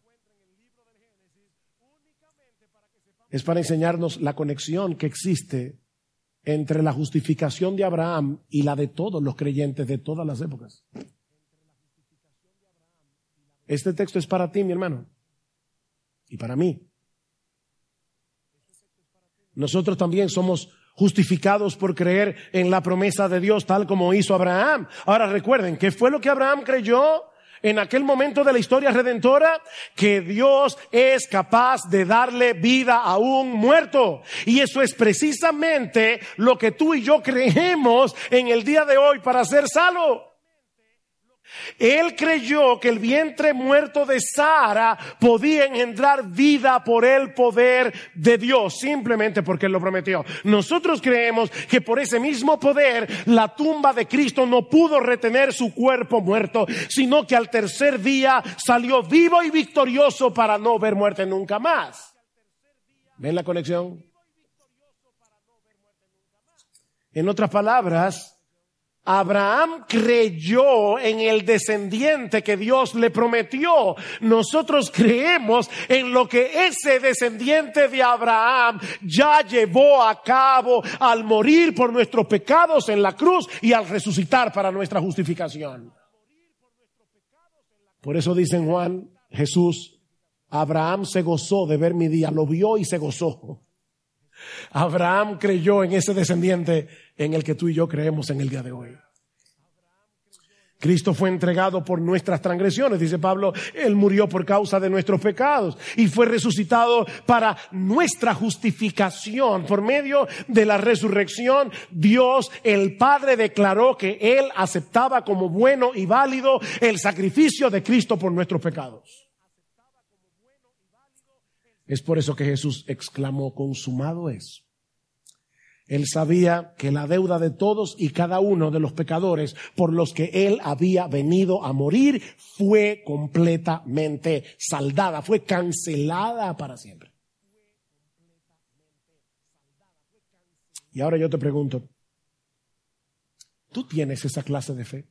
Es para enseñarnos la conexión que existe entre la justificación de Abraham y la de todos los creyentes de todas las épocas. Este texto es para ti, mi hermano, y para mí. Nosotros también somos justificados por creer en la promesa de Dios, tal como hizo Abraham. Ahora recuerden, ¿qué fue lo que Abraham creyó en aquel momento de la historia redentora? Que Dios es capaz de darle vida a un muerto. Y eso es precisamente lo que tú y yo creemos en el día de hoy para ser salvo. Él creyó que el vientre muerto de Sara podía engendrar vida por el poder de Dios, simplemente porque Él lo prometió. Nosotros creemos que por ese mismo poder la tumba de Cristo no pudo retener su cuerpo muerto, sino que al tercer día salió vivo y victorioso para no ver muerte nunca más. ¿Ven la conexión? En otras palabras, Abraham creyó en el descendiente que Dios le prometió. Nosotros creemos en lo que ese descendiente de Abraham ya llevó a cabo al morir por nuestros pecados en la cruz y al resucitar para nuestra justificación. Por eso dice en Juan, Jesús, Abraham se gozó de ver mi día, lo vio y se gozó. Abraham creyó en ese descendiente en el que tú y yo creemos en el día de hoy. Cristo fue entregado por nuestras transgresiones, dice Pablo. Él murió por causa de nuestros pecados y fue resucitado para nuestra justificación. Por medio de la resurrección, Dios, el Padre, declaró que Él aceptaba como bueno y válido el sacrificio de Cristo por nuestros pecados. Es por eso que Jesús exclamó, consumado es. Él sabía que la deuda de todos y cada uno de los pecadores por los que Él había venido a morir fue completamente saldada, fue cancelada para siempre. Y ahora yo te pregunto, ¿tú tienes esa clase de fe?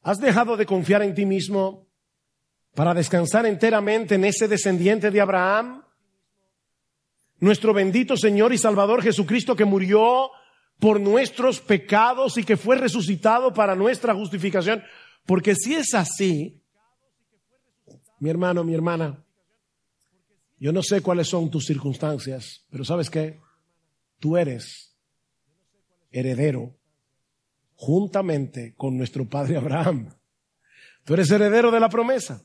¿Has dejado de confiar en ti mismo para descansar enteramente en ese descendiente de Abraham? Nuestro bendito Señor y Salvador Jesucristo, que murió por nuestros pecados y que fue resucitado para nuestra justificación. Porque si es así, mi hermano, mi hermana, yo no sé cuáles son tus circunstancias, pero ¿sabes qué? Tú eres heredero juntamente con nuestro padre Abraham. Tú eres heredero de la promesa.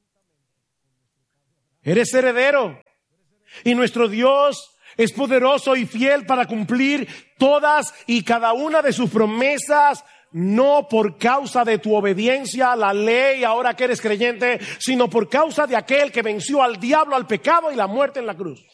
Eres heredero. Y nuestro Dios es poderoso y fiel para cumplir todas y cada una de sus promesas, no por causa de tu obediencia a la ley ahora que eres creyente, sino por causa de aquel que venció al diablo, al pecado y la muerte en la cruz.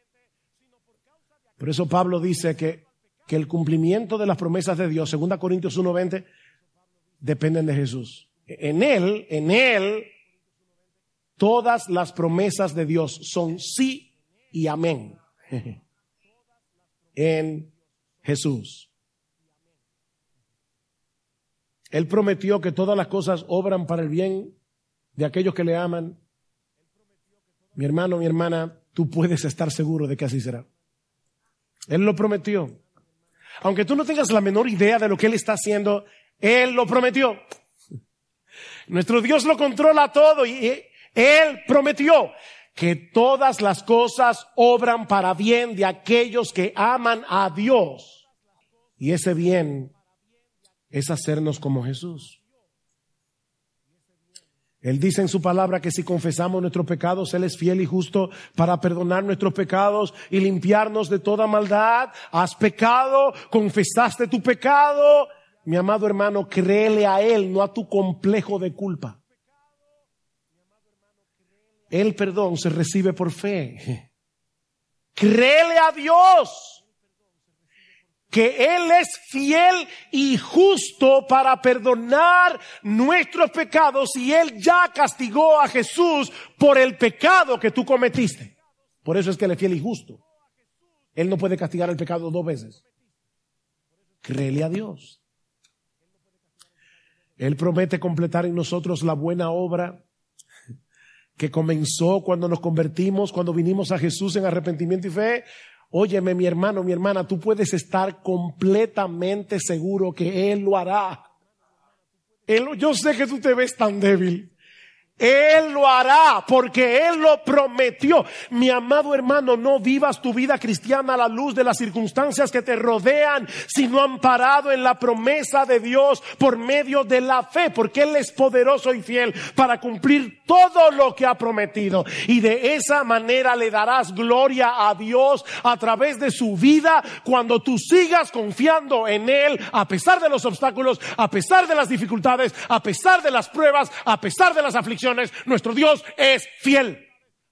Por eso Pablo dice que, que el cumplimiento de las promesas de Dios, segunda Corintios uno veinte, dependen de Jesús. En Él, en Él, todas las promesas de Dios son sí y amén. En Jesús. Él prometió que todas las cosas obran para el bien de aquellos que le aman. Mi hermano, mi hermana, tú puedes estar seguro de que así será. Él lo prometió. Aunque tú no tengas la menor idea de lo que Él está haciendo, Él lo prometió. Nuestro Dios lo controla todo y Él prometió que todas las cosas obran para bien de aquellos que aman a Dios. Y ese bien es hacernos como Jesús. Él dice en su palabra que si confesamos nuestros pecados, Él es fiel y justo para perdonar nuestros pecados y limpiarnos de toda maldad. Has pecado, confesaste tu pecado. Mi amado hermano, créele a Él, no a tu complejo de culpa. El perdón se recibe por fe. Créele a Dios que Él es fiel y justo para perdonar nuestros pecados y Él ya castigó a Jesús por el pecado que tú cometiste. Por eso es que Él es fiel y justo. Él no puede castigar el pecado dos veces. Créele a Dios. Él promete completar en nosotros la buena obra que comenzó cuando nos convertimos, cuando vinimos a Jesús en arrepentimiento y fe. Óyeme, mi hermano, mi hermana, tú puedes estar completamente seguro que Él lo hará. Él, yo sé que tú te ves tan débil. Él lo hará porque Él lo prometió. Mi amado hermano, no vivas tu vida cristiana a la luz de las circunstancias que te rodean, sino amparado en la promesa de Dios por medio de la fe, porque Él es poderoso y fiel para cumplir todo lo que ha prometido. Y de esa manera le darás gloria a Dios a través de su vida cuando tú sigas confiando en Él a pesar de los obstáculos, a pesar de las dificultades, a pesar de las pruebas, a pesar de las aflicciones. Nuestro Dios es fiel.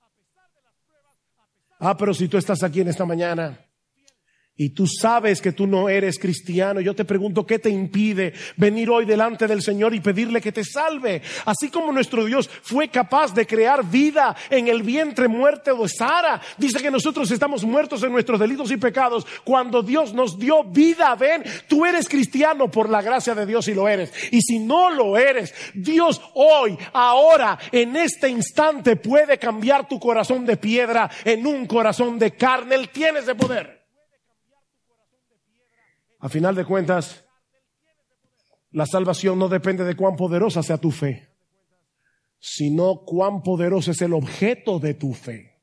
Ah, pero si tú estás aquí en esta mañana y tú sabes que tú no eres cristiano, yo te pregunto, ¿qué te impide venir hoy delante del Señor y pedirle que te salve? Así como nuestro Dios fue capaz de crear vida en el vientre muerto de Sara. Dice que nosotros estamos muertos en nuestros delitos y pecados cuando Dios nos dio vida. Ven, tú eres cristiano por la gracia de Dios y lo eres. Y si no lo eres, Dios hoy, ahora, en este instante puede cambiar tu corazón de piedra en un corazón de carne. Él tiene ese poder. A final de cuentas, la salvación no depende de cuán poderosa sea tu fe, sino cuán poderoso es el objeto de tu fe.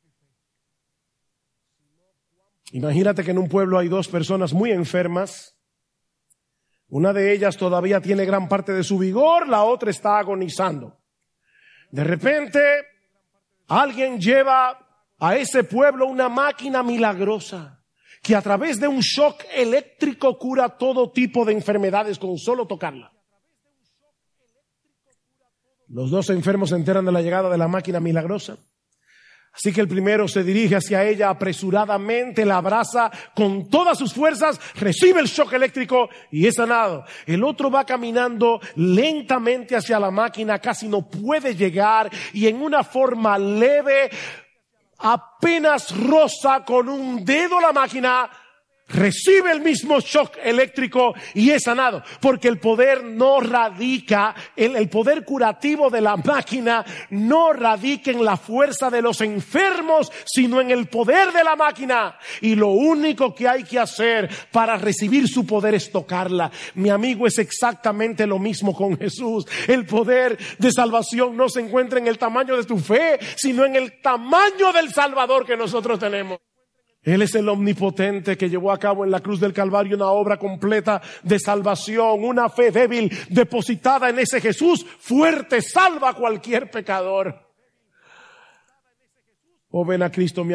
Imagínate que en un pueblo hay dos personas muy enfermas. Una de ellas todavía tiene gran parte de su vigor, la otra está agonizando. De repente, alguien lleva a ese pueblo una máquina milagrosa que a través de un shock eléctrico cura todo tipo de enfermedades con solo tocarla. Los dos enfermos se enteran de la llegada de la máquina milagrosa. Así que el primero se dirige hacia ella apresuradamente, la abraza con todas sus fuerzas, recibe el shock eléctrico y es sanado. El otro va caminando lentamente hacia la máquina, casi no puede llegar y en una forma leve, apenas roza con un dedo la máquina, recibe el mismo shock eléctrico y es sanado, porque el poder no radica, el, el poder curativo de la máquina no radica en la fuerza de los enfermos, sino en el poder de la máquina. Y lo único que hay que hacer para recibir su poder es tocarla. Mi amigo, es exactamente lo mismo con Jesús. El poder de salvación no se encuentra en el tamaño de tu fe, sino en el tamaño del Salvador que nosotros tenemos. Él es el omnipotente que llevó a cabo en la cruz del Calvario una obra completa de salvación. Una fe débil depositada en ese Jesús fuerte salva a cualquier pecador. Oh, ven a Cristo, mi